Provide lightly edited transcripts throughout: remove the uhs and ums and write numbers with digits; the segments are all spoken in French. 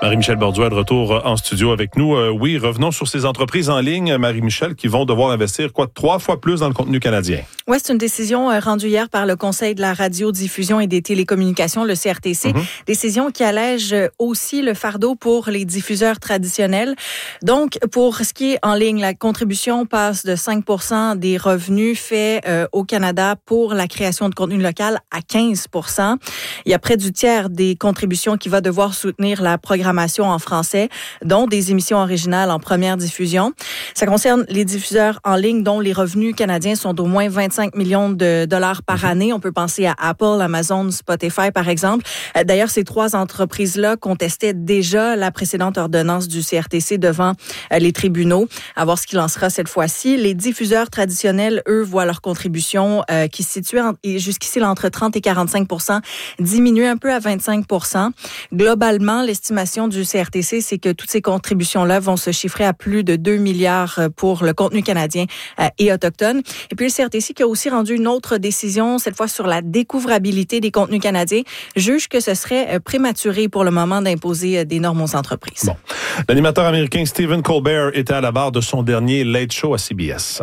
Marie-Michel Borduas de retour en studio avec nous. Oui, revenons sur ces entreprises en ligne, Marie-Michel, qui vont devoir investir 3 fois plus dans le contenu canadien. Oui, c'est une décision rendue hier par le Conseil de la radiodiffusion et des télécommunications, le CRTC. Décision qui allège aussi le fardeau pour les diffuseurs traditionnels. Donc, pour ce qui est en ligne, la contribution passe de 5 % des revenus faits au Canada pour la création de contenu local à 15 %. Il y a près du tiers des contributions qui va devoir soutenir la programmation en français, dont des émissions originales en première diffusion. Ça concerne les diffuseurs en ligne dont les revenus canadiens sont d'au moins 25 millions de dollars par année. On peut penser à Apple, Amazon, Spotify, par exemple. D'ailleurs, ces 3 entreprises-là contestaient déjà la précédente ordonnance du CRTC devant les tribunaux. À voir ce qu'il en sera cette fois-ci. Les diffuseurs traditionnels, eux, voient leur contribution qui se situe jusqu'ici entre 30 et 45 % diminuer un peu à 25 %. Globalement, l'estimation du CRTC, c'est que toutes ces contributions-là vont se chiffrer à plus de 2 milliards pour le contenu canadien et autochtone. Et puis le CRTC qui a aussi rendu une autre décision, cette fois sur la découvrabilité des contenus canadiens, juge que ce serait prématuré pour le moment d'imposer des normes aux entreprises. Bon. L'animateur américain Stephen Colbert était à la barre de son dernier Late Show à CBS.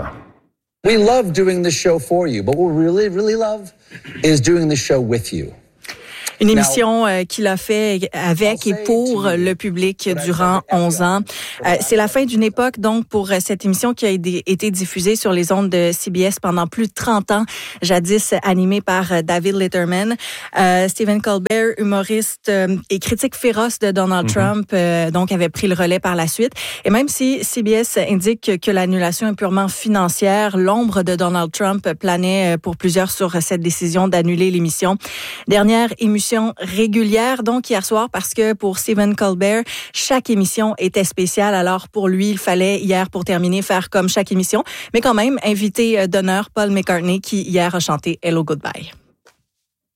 We love doing the show for you, but what we really, really love is doing the show with you. Une émission qu'il a fait avec et pour le public durant 11 ans. C'est la fin d'une époque, donc, pour cette émission qui a été diffusée sur les ondes de CBS pendant plus de 30 ans, jadis animée par David Letterman. Stephen Colbert, humoriste et critique féroce de Donald Trump, donc avait pris le relais par la suite. Et même si CBS indique que l'annulation est purement financière, l'ombre de Donald Trump planait pour plusieurs sur cette décision d'annuler l'émission. Dernière émission régulière, donc hier soir, parce que pour Stephen Colbert, chaque émission était spéciale. Alors pour lui, il fallait hier, pour terminer, faire comme chaque émission, mais quand même inviter d'honneur Paul McCartney qui hier a chanté Hello Goodbye.